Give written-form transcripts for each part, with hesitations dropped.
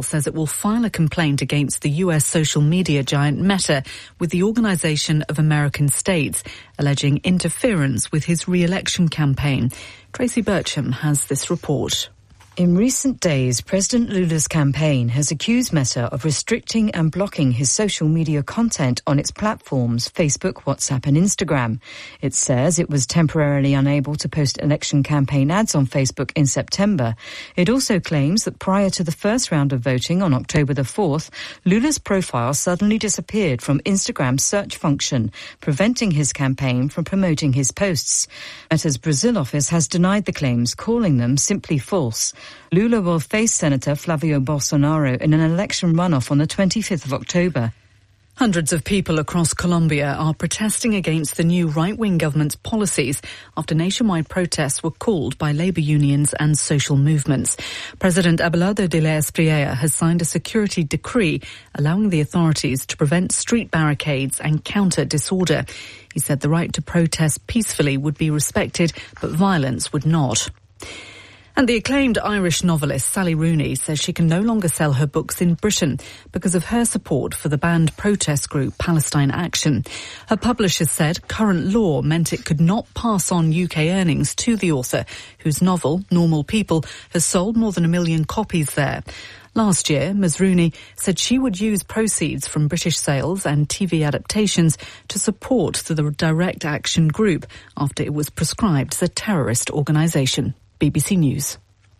says it will file a complaint against the US social media giant Meta with the Organization of American States, alleging interference with his re-election campaign. Tracy Bircham has this report. In recent days, President Lula's campaign has accused Meta of restricting and blocking his social media content on its platforms, Facebook, WhatsApp and Instagram. It says it was temporarily unable to post election campaign ads on Facebook in September. It also claims that prior to the first round of voting on October the 4th, Lula's profile suddenly disappeared from Instagram's search function, preventing his campaign from promoting his posts. Meta's Brazil office has denied the claims, calling them simply false. Lula will face Senator Flavio Bolsonaro in an election runoff on the 25th of October. Hundreds of people across Colombia are protesting against the new right-wing government's policies after nationwide protests were called by labour unions and social movements. President Abelardo de la Espriella has signed a security decree allowing the authorities to prevent street barricades and counter disorder. He said the right to protest peacefully would be respected, but violence would not. And the acclaimed Irish novelist Sally Rooney says she can no longer sell her books in Britain because of her support for the banned protest group Palestine Action. Her publisher said current law meant it could not pass on UK earnings to the author, whose novel, Normal People, has sold more than 1 million copies there. Last year, Ms Rooney said she would use proceeds from British sales and TV adaptations to support the Direct Action Group after it was proscribed as a terrorist organisation. BBC News.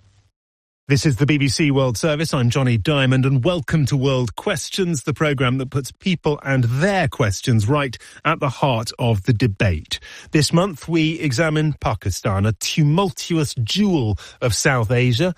This is the BBC World Service. I'm Johnny Diamond and welcome to World Questions, the programme that puts people and their questions right at the heart of the debate. This month we examine Pakistan, a tumultuous jewel of South Asia,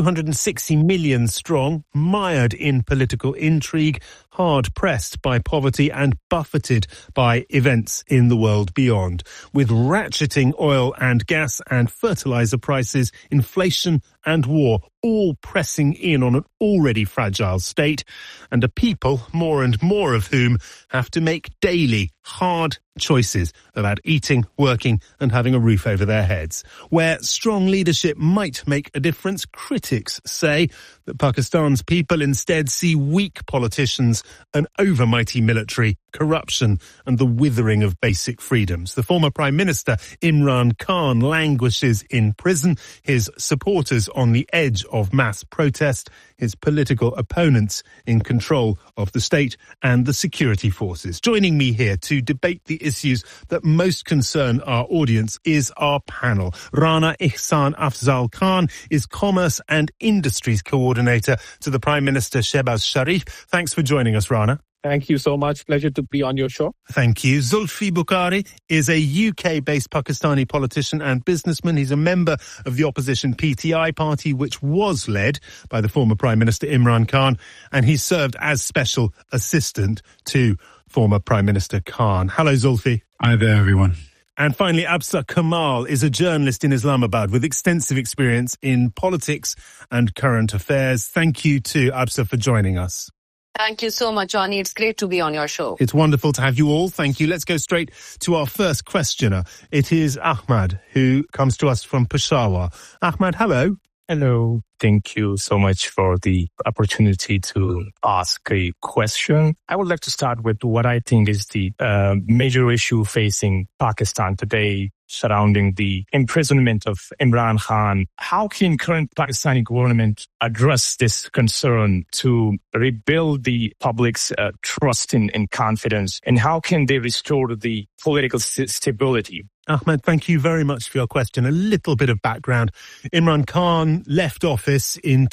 260 million strong, mired in political intrigue, hard-pressed by poverty and buffeted by events in the world beyond. With ratcheting oil and gas and fertiliser prices, inflation and war all pressing in on an already fragile state, and a people, more and more of whom, have to make daily hard choices about eating, working and having a roof over their heads. Where strong leadership might make a difference, critics say that Pakistan's people instead see weak politicians, an overmighty military, corruption and the withering of basic freedoms. The former Prime Minister, Imran Khan, languishes in prison, his supporters on the edge of mass protest, his political opponents in control of the state and the security forces. Joining me here to debate the issues that most concern our audience is our panel. Rana Ihsan Afzal Khan is Commerce and Industries Coordinator to the Prime Minister Shehbaz Sharif. Thanks for joining us, Rana. Thank you so much. Pleasure to be on your show. Thank you. Zulfi Bukhari is a UK-based Pakistani politician and businessman. He's a member of the opposition PTI party, which was led by the former Prime Minister Imran Khan, and he served as special assistant to former Prime Minister Khan. Hello, Zulfi. Hi there, everyone. And finally, Absa Kamal is a journalist in Islamabad with extensive experience in politics and current affairs. Thank you to Absa for joining us. Thank you so much, Johnny. It's great to be on your show. It's wonderful to have you all. Thank you. Let's go straight to our first questioner. It is Ahmad, who comes to us from Peshawar. Ahmad, hello. Hello. Thank you so much for the opportunity to ask a question. I would like to start with what I think is the major issue facing Pakistan today surrounding the imprisonment of Imran Khan. How can current Pakistani government address this concern to rebuild the public's trust and confidence? And how can they restore the political stability? Ahmed, thank you very much for your question. A little bit of background. Imran Khan left office in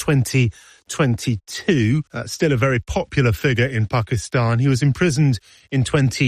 2022, still a very popular figure in Pakistan. He was imprisoned in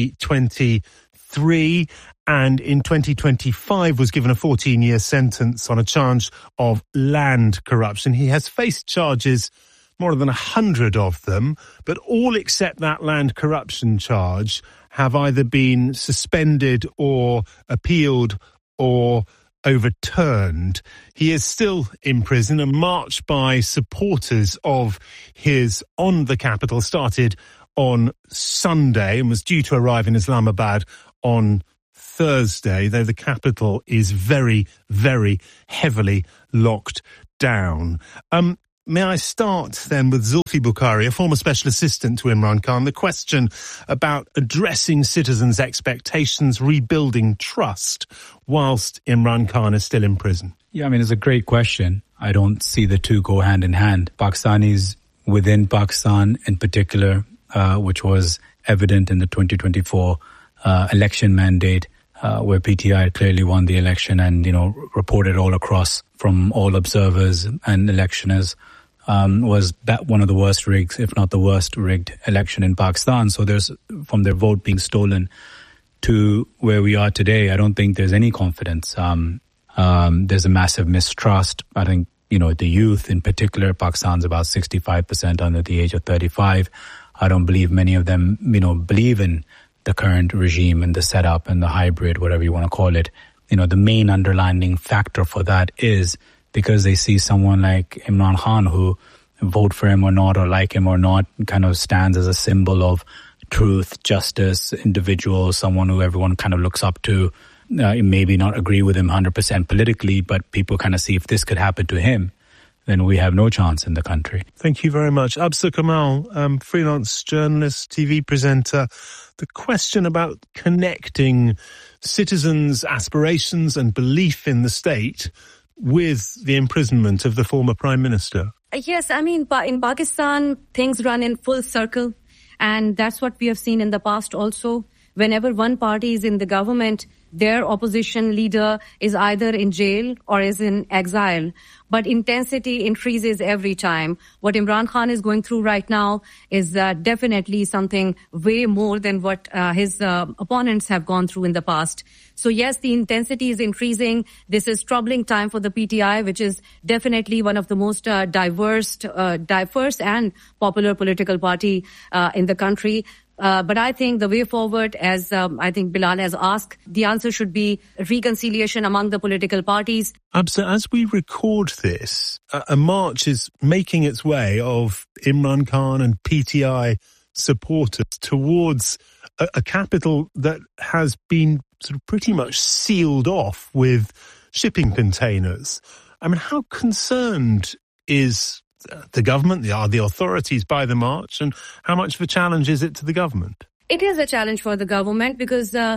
2023 and in 2025 was given a 14-year sentence on a charge of land corruption. He has faced charges, more than 100 of them, but all except that land corruption charge have either been suspended or appealed or overturned. He is still in prison. A march by supporters of his on the capital started on Sunday and was due to arrive in Islamabad on Thursday, though the capital is very, very heavily locked down. may I start then with Zulfi Bukhari, a former special assistant to Imran Khan, the question about addressing citizens' expectations, rebuilding trust whilst Imran Khan is still in prison? Yeah, I mean, it's a great question. I don't see the two go hand in hand. Pakistanis within Pakistan in particular, which was evident in the 2024 election mandate, where PTI clearly won the election and, reported all across from all observers and electioners, was that one of the worst rigs, if not the worst rigged election in Pakistan. So there's, from their vote being stolen to where we are today, I don't think there's any confidence. There's a massive mistrust. I think, the youth in particular, Pakistan's about 65% under the age of 35. I don't believe many of them, believe in the current regime and the setup and the hybrid, whatever you want to call it. The main underlying factor for that is because they see someone like Imran Khan, who, vote for him or not, or like him or not, kind of stands as a symbol of truth, justice, individual, someone who everyone kind of looks up to. Maybe not agree with him 100% politically, but people kind of see if this could happen to him, then we have no chance in the country. Thank you very much. Absa Kamal, freelance journalist, TV presenter. The question about connecting citizens' aspirations and belief in the state with the imprisonment of the former Prime Minister. Yes, I mean, in Pakistan, things run in full circle. And that's what we have seen in the past also. Whenever one party is in the government, their opposition leader is either in jail or is in exile. But intensity increases every time. What Imran Khan is going through right now is definitely something way more than what his opponents have gone through in the past. So yes, the intensity is increasing. This is troubling time for the PTI, which is definitely one of the most diverse and popular political party in the country. But I think the way forward, as I think Bilal has asked, the answer should be reconciliation among the political parties. Absa, as we record this, a march is making its way of Imran Khan and PTI supporters towards a capital that has been sort of pretty much sealed off with shipping containers. I mean, how concerned is the government, the authorities by the march, and how much of a challenge is it to the government? It is a challenge for the government because the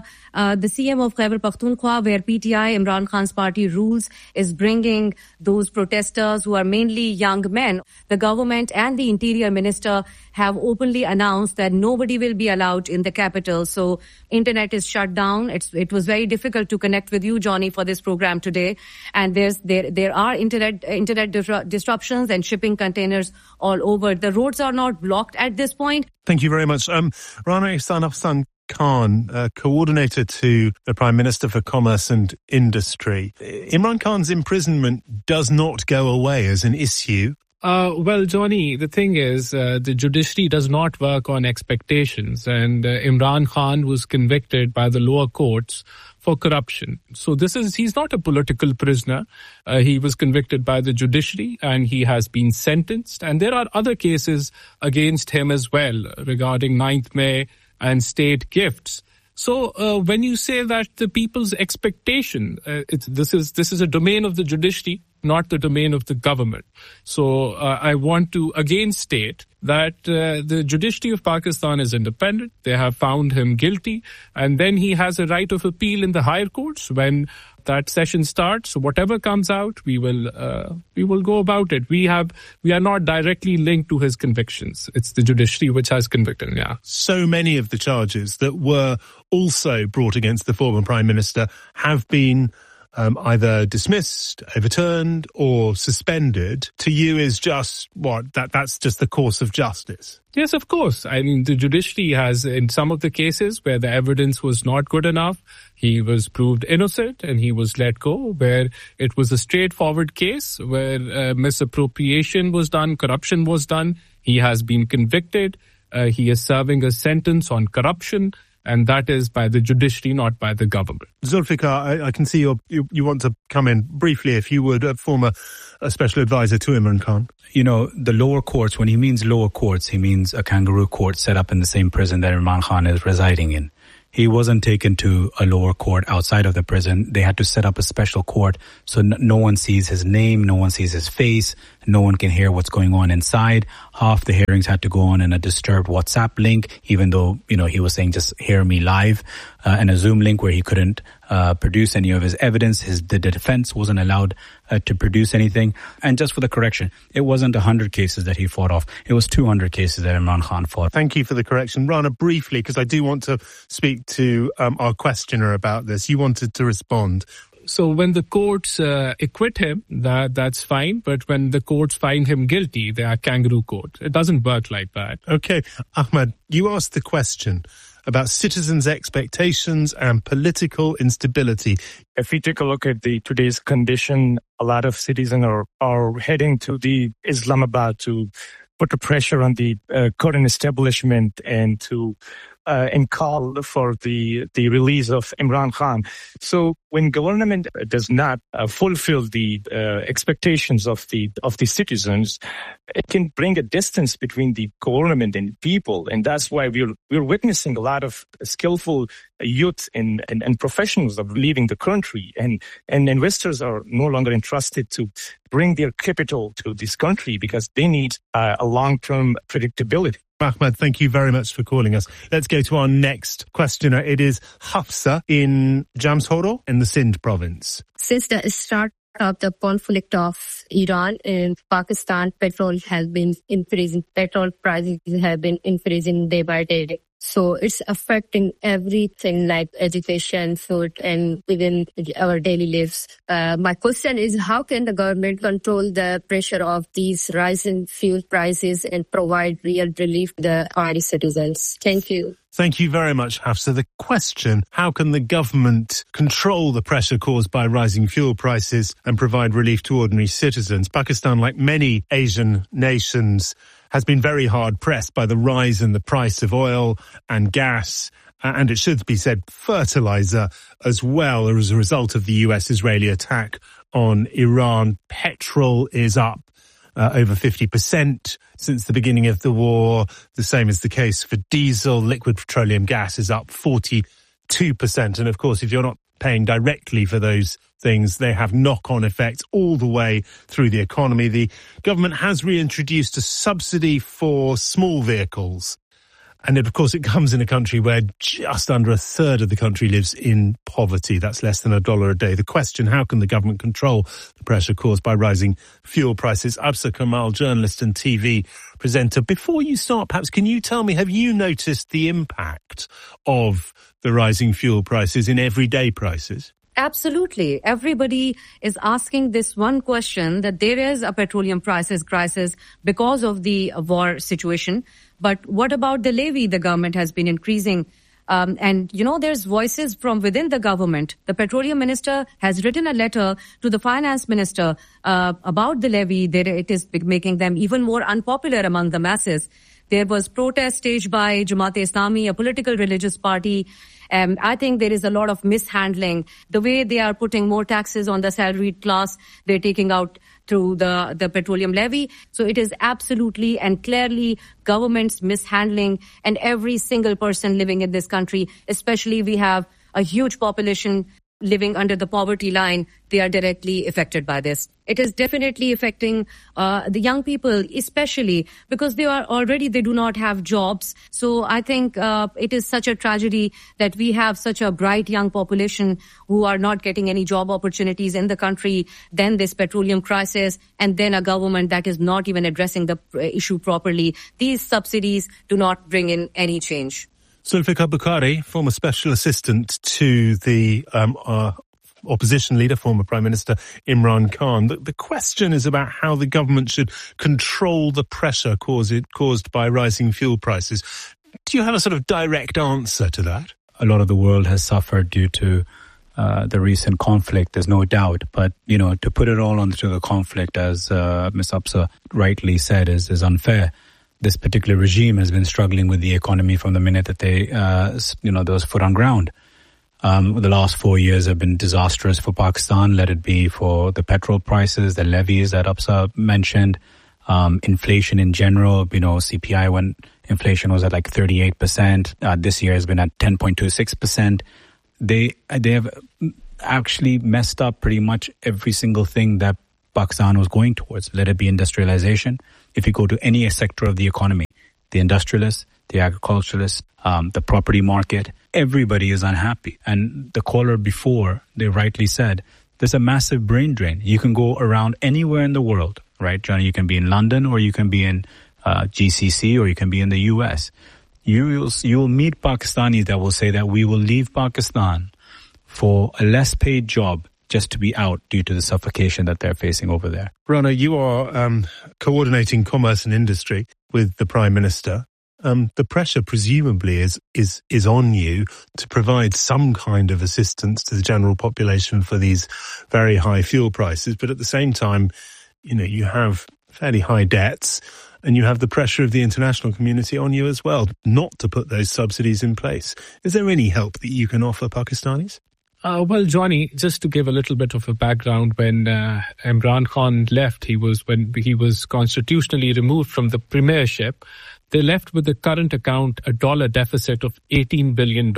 CM of Khyber Pakhtunkhwa, where PTI, Imran Khan's party, rules, is bringing those protesters who are mainly young men. The government and the interior minister have openly announced that nobody will be allowed in the capital. So internet is shut down. It was very difficult to connect with you, Johnny, for this program today. And there are internet disruptions and shipping containers all over. The roads are not blocked at this point. Thank you very much. Rana Ihsan Afzal Khan, coordinator to the Prime Minister for Commerce and Industry. Imran Khan's imprisonment does not go away as an issue. Well, Johnny, the thing is, the judiciary does not work on expectations, and Imran Khan was convicted by the lower courts for corruption. So he's not a political prisoner. He was convicted by the judiciary and he has been sentenced. And there are other cases against him as well regarding 9th May and state gifts. So when you say that the people's expectation, this is a domain of the judiciary, not the domain of the government. So I want to again state that the judiciary of Pakistan is independent. They have found him guilty, and then he has a right of appeal in the higher courts. When that session starts, whatever comes out, we will go about it. We are not directly linked to his convictions. It's the judiciary which has convicted him. Yeah. So many of the charges that were also brought against the former Prime Minister have been either dismissed, overturned, or suspended. To you is just that's just the course of justice. Yes, of course. I mean, the judiciary has, in some of the cases where the evidence was not good enough, he was proved innocent and he was let go. Where it was a straightforward case where misappropriation was done, corruption was done, he has been convicted. He is serving a sentence on corruption. And that is by the judiciary, not by the government. Zulfikar, I can see you want to come in briefly, if you would, a former special advisor to Imran Khan. The lower courts, when he means lower courts, he means a kangaroo court set up in the same prison that Imran Khan is residing in. He wasn't taken to a lower court outside of the prison. They had to set up a special court so no one sees his name, no one sees his face, no one can hear what's going on inside. Half the hearings had to go on in a disturbed WhatsApp link, even though, he was saying just hear me live, and a Zoom link where he couldn't produce any of his evidence. The defense wasn't allowed to produce anything. And just for the correction, it wasn't 100 cases that he fought off. It was 200 cases that Imran Khan fought. Thank you for the correction. Rana, briefly, because I do want to speak to our questioner about this. You wanted to respond. So when the courts acquit him, that's fine. But when the courts find him guilty, they are kangaroo court. It doesn't work like that. Okay. Ahmad, you asked the question about citizens' expectations and political instability. If we take a look at today's condition, a lot of citizens are heading to the Islamabad to put the pressure on the current establishment and call for the release of Imran Khan. So when government does not fulfill the expectations of the citizens, it can bring a distance between the government and people, and that's why we're witnessing a lot of skillful youth and professionals are leaving the country, and investors are no longer entrusted to bring their capital to this country because they need a long-term predictability. Ahmad, thank you very much for calling us. Let's go to our next questioner. It is Hafsa in Jamshoro in the Sindh province. Since the start of the conflict of Iran and Pakistan, petrol has been increasing. Petrol prices have been increasing day by day. So it's affecting everything like education, food, and even our daily lives. My question is, how can the government control the pressure of these rising fuel prices and provide real relief to the ordinary citizens? Thank you. Thank you very much, Hafsa. The question, how can the government control the pressure caused by rising fuel prices and provide relief to ordinary citizens? Pakistan, like many Asian nations, has been very hard pressed by the rise in the price of oil and gas, and it should be said fertilizer as well as a result of the US-Israeli attack on Iran. Petrol is up over 50% since the beginning of the war. The same is the case for diesel. Liquid petroleum gas is up 42%. And of course, if you're not paying directly for those things, they have knock-on effects all the way through the economy. The government has reintroduced a subsidy for small vehicles. And of course, it comes in a country where just under a third of the country lives in poverty. That's less than $1 a day. The question, how can the government control the pressure caused by rising fuel prices? Absa Kamal, journalist and TV presenter. Before you start, perhaps, can you tell me, have you noticed the impact of the rising fuel prices in everyday prices? Absolutely. Everybody is asking this one question, that there is a petroleum prices crisis because of the war situation. But what about the levy the government has been increasing? And, there's voices from within the government. The petroleum minister has written a letter to the finance minister about the levy, that it is making them even more unpopular among the masses. There was protest staged by Jamaat-e-Islami, a political religious party. I think there is a lot of mishandling. The way they are putting more taxes on the salaried class, they're taking out through the petroleum levy. So it is absolutely and clearly government's mishandling, and every single person living in this country, especially we have a huge population living under the poverty line, they are directly affected by this. It is definitely affecting the young people, especially because they do not have jobs. So I think it is such a tragedy that we have such a bright young population who are not getting any job opportunities in the country, then this petroleum crisis, and then a government that is not even addressing the issue properly. These subsidies do not bring in any change. Zulfikar Bukhari, former special assistant to the opposition leader, former Prime Minister Imran Khan. The question is about how the government should control the pressure caused by rising fuel prices. Do you have a sort of direct answer to that? A lot of the world has suffered due to the recent conflict, there's no doubt. But, to put it all onto the conflict, as Ms. Absa rightly said, is unfair. This particular regime has been struggling with the economy from the minute that they, there was foot on ground. The last 4 years have been disastrous for Pakistan, let it be for the petrol prices, the levies that Absa mentioned, inflation in general. CPI, when inflation was at like 38%, this year has been at 10.26%. They have actually messed up pretty much every single thing that Pakistan was going towards, let it be industrialization. If you go to any sector of the economy, the industrialists, the agriculturalists, the property market, everybody is unhappy. And the caller before, they rightly said, there's a massive brain drain. You can go around anywhere in the world, right, Johnny? You can be in London, or you can be in GCC, or you can be in the US. You'll meet Pakistanis that will say that we will leave Pakistan for a less paid job just to be out due to the suffocation that they're facing over there. Rana, you are coordinating commerce and industry with the Prime Minister. The pressure presumably is on you to provide some kind of assistance to the general population for these very high fuel prices. But at the same time, you have fairly high debts and you have the pressure of the international community on you as well not to put those subsidies in place. Is there any help that you can offer Pakistanis? Well, Johnny, just to give a little bit of a background, when Imran Khan left, when he was constitutionally removed from the premiership, they left with the current account a dollar deficit of $18 billion.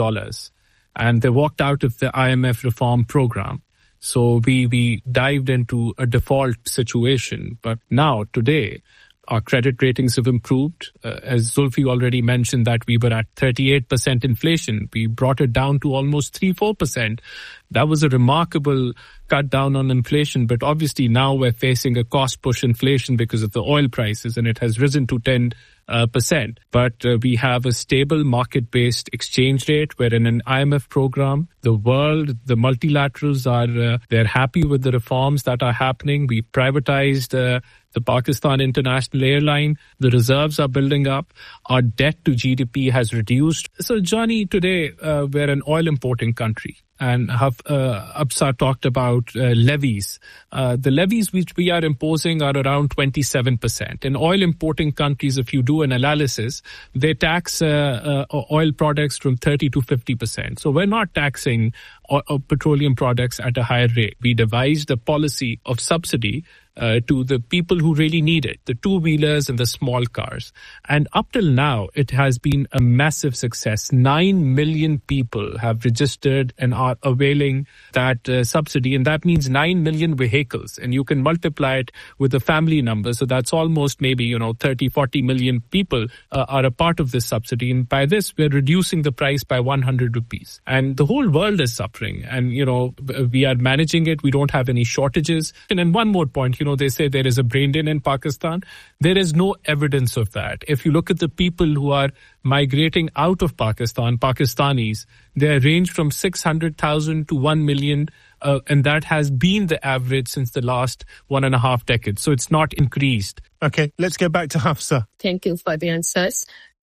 And they walked out of the IMF reform program. So we dived into a default situation. But now, today, our credit ratings have improved. As Zulfi already mentioned, that we were at 38% inflation. We brought it down to almost 3-4%. That was a remarkable cut down on inflation. But obviously now we're facing a cost push inflation because of the oil prices, and it has risen to 10%. But we have a stable market-based exchange rate. We're in an IMF program. The world, the multilaterals they're happy with the reforms that are happening. We privatized the Pakistan International Airline. The reserves are building up. Our debt to GDP has reduced. So, Johnny, today we're an oil importing country. And Absa talked about levies. The levies which we are imposing are around 27%. In oil importing countries, if you do an analysis, they tax oil products from 30 to 50%. So we're not taxing petroleum products at a higher rate. We devised a policy of subsidy to the people who really need it, the two-wheelers and the small cars. And up till now, it has been a massive success. 9 million people have registered and are availing that subsidy, and that means 9 million vehicles. And you can multiply it with the family number. So that's almost maybe, 30, 40 million people are a part of this subsidy. And by this, we're reducing the price by 100 rupees. And the whole world is suffering. And, we are managing it. We don't have any shortages. And then one more point, they say there is a brain drain in Pakistan. There is no evidence of that. If you look at the people who are migrating out of Pakistan, Pakistanis, they range from 600,000 to 1 million, and that has been the average since the last 1.5 decades. So it's not increased. Okay, let's go back to Hafsa. Thank you for the answers.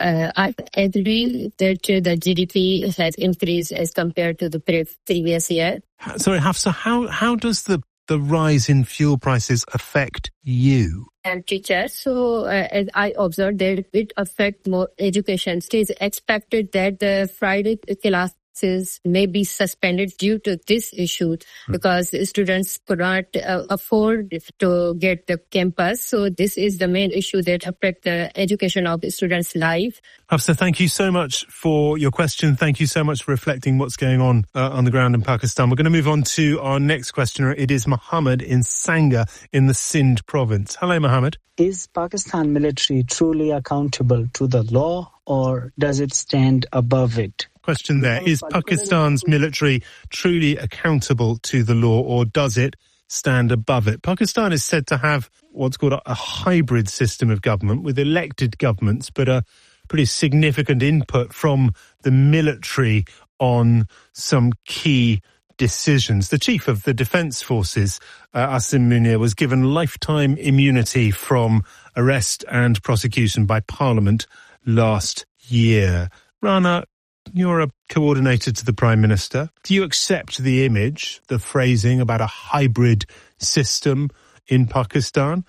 I agree that the GDP has increased as compared to the previous year. Sorry, Hafsa, how does the rise in fuel prices affect you? I'm a teacher, so as I observed that it affects more education. It is expected that the Friday classes may be suspended due to this issue because students could not afford to get the campus. So this is the main issue that affects the education of the students' life. Hafsa, thank you so much for your question. Thank you so much for reflecting what's going on the ground in Pakistan. We're going to move on to our next questioner. It is Mohammed in Sangha in the Sindh province. Hello, Mohammed. Is Pakistan military truly accountable to the law, or does it stand above it? Question there. Is Pakistan's military truly accountable to the law, or does it stand above it? Pakistan is said to have what's called a hybrid system of government with elected governments, but a pretty significant input from the military on some key decisions. The chief of the Defence Forces, Asim Munir, was given lifetime immunity from arrest and prosecution by Parliament last year. Rana, you're a coordinator to the Prime Minister. Do you accept the image, the phrasing about a hybrid system in Pakistan?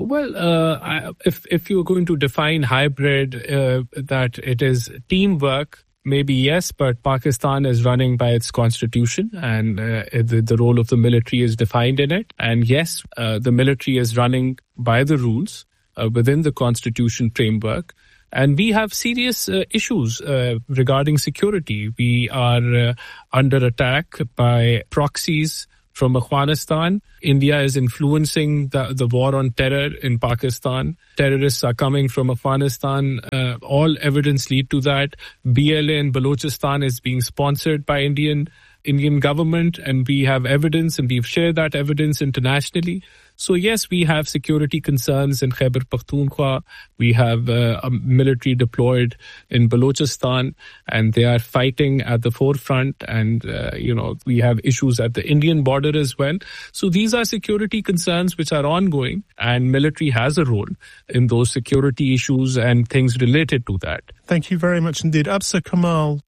If you're going to define hybrid, that it is teamwork, maybe yes, but Pakistan is running by its constitution, and the role of the military is defined in it. And yes, the military is running by the rules within the constitution framework. And we have serious issues regarding security. We are under attack by proxies from Afghanistan. India is influencing the war on terror in Pakistan. Terrorists are coming from Afghanistan. All evidence lead to that. BLA in Balochistan is being sponsored by Indian government, and we have evidence, and we've shared that evidence internationally. So yes, we have security concerns in Khyber Pakhtunkhwa. We have a military deployed in Balochistan, and they are fighting at the forefront. And, we have issues at the Indian border as well. So these are security concerns which are ongoing, and military has a role in those security issues and things related to that. Thank you very much indeed. Absa Kamal,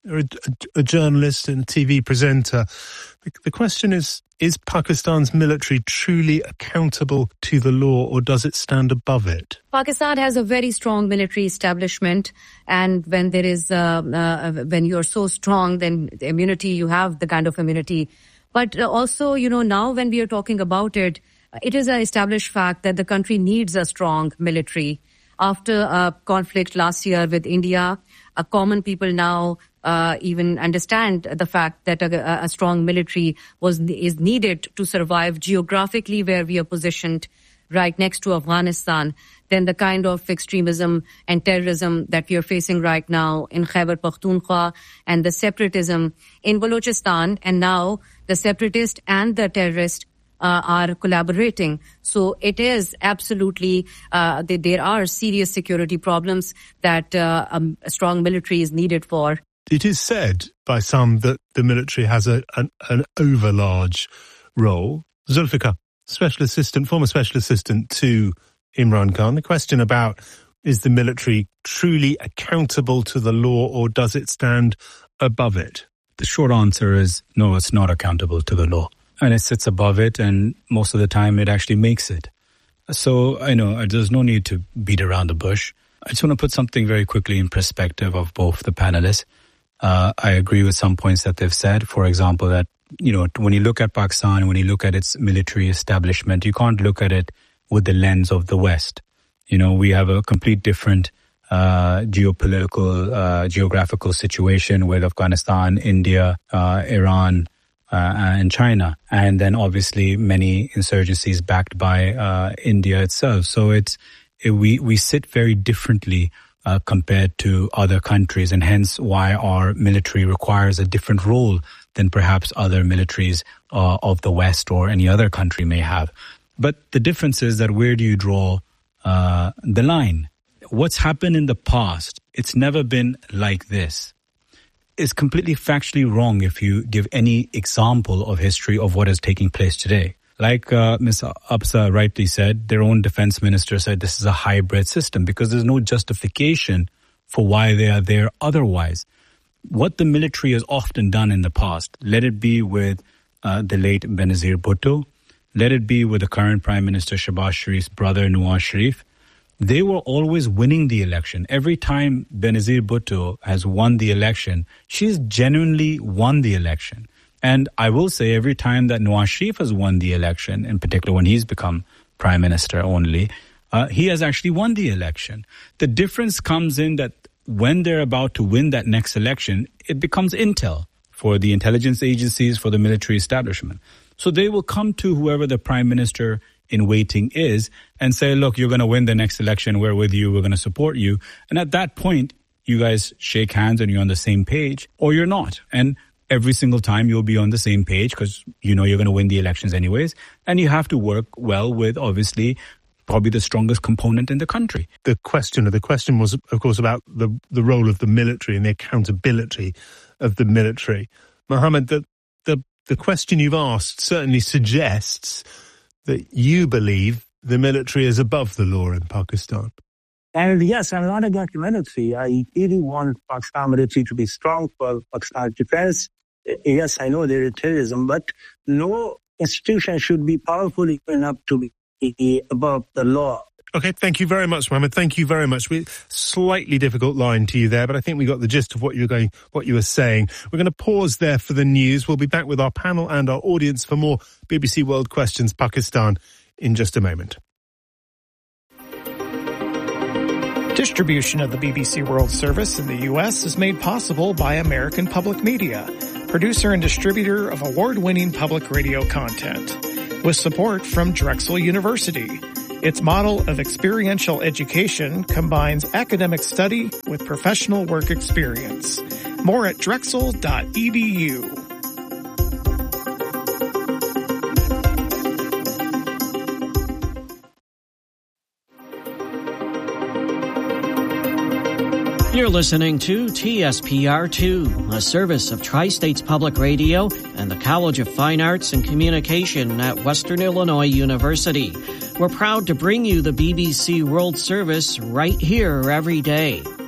a journalist and TV presenter. The question is Pakistan's military truly accountable to the law, or does it stand above it? Pakistan has a very strong military establishment, and when there is, when you're so strong, then the immunity, you have the kind of immunity. But also, now when we are talking about it, it is an established fact that the country needs a strong military. After a conflict last year with India, common people now even understand the fact that a strong military is needed to survive geographically where we are positioned right next to Afghanistan. Then the kind of extremism and terrorism that we are facing right now in Khyber Pakhtunkhwa, and the separatism in Balochistan, and now the separatist and the terrorist are collaborating. So it is absolutely, there are serious security problems that a strong military is needed for. It is said by some that the military has an overlarge role. Zulfikar, former special assistant to Imran Khan. The question about, is the military truly accountable to the law, or does it stand above it? The short answer is no, it's not accountable to the law. And it sits above it, and most of the time it actually makes it. So I know there's no need to beat around the bush. I just want to put something very quickly in perspective of both the panelists. I agree with some points that they've said. For example, that, when you look at Pakistan, when you look at its military establishment, you can't look at it with the lens of the West. We have a complete different geographical situation with Afghanistan, India, Iran, and China, and then obviously many insurgencies backed by India itself. So we sit very differently compared to other countries, and hence why our military requires a different role than perhaps other militaries of the West or any other country may have. But the difference is that where do you draw the line? What's happened in the past, it's never been like this. Is completely factually wrong if you give any example of history of what is taking place today. Like Ms. Absa rightly said, their own defense minister said this is a hybrid system because there's no justification for why they are there otherwise. What the military has often done in the past, let it be with the late Benazir Bhutto, let it be with the current Prime Minister Shehbaz Sharif's brother Nawaz Sharif, they were always winning the election. Every time Benazir Bhutto has won the election, she's genuinely won the election. And I will say every time that Nawaz Sharif has won the election, in particular when he's become Prime Minister only, he has actually won the election. The difference comes in that when they're about to win that next election, it becomes intel for the intelligence agencies, for the military establishment. So they will come to whoever the Prime Minister in waiting is and say, look, you're going to win the next election. We're with you. We're going to support you. And at that point, you guys shake hands and you're on the same page, or you're not. And every single time you'll be on the same page because you're going to win the elections anyways. And you have to work well with, obviously, probably the strongest component in the country. The question was, of course, about the role of the military and the accountability of the military. Mohammed, the question you've asked certainly suggests that you believe the military is above the law in Pakistan. And yes, I'm not against the military. I really want Pakistan military to be strong for Pakistan's defense. Yes, I know there is terrorism, but no institution should be powerful enough to be above the law. Okay, thank you very much, Mohammed. Thank you very much. Slightly difficult line to you there, but I think we got the gist of what you were saying. We're going to pause there for the news. We'll be back with our panel and our audience for more BBC World Questions Pakistan in just a moment. Distribution of the BBC World Service in the U.S. is made possible by American Public Media, producer and distributor of award-winning public radio content, with support from Drexel University. Its model of experiential education combines academic study with professional work experience. More at drexel.edu. You're listening to TSPR2, a service of Tri-States Public Radio and the College of Fine Arts and Communication at Western Illinois University. We're proud to bring you the BBC World Service right here every day.